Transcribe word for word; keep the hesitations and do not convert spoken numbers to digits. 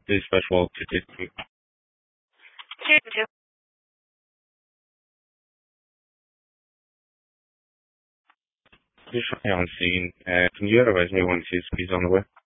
Please press one to two. Two, two. Just on scene. Uh, can you advise me when she's on the way?